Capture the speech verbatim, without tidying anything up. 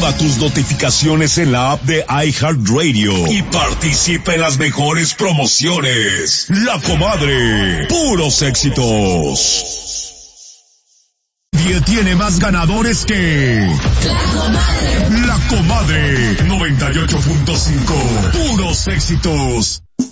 Activa tus notificaciones en la app de iHeartRadio y participa en las mejores promociones. La Comadre, puros éxitos. Y tiene más ganadores que La Comadre. La Comadre, noventa y ocho punto cinco, puros éxitos.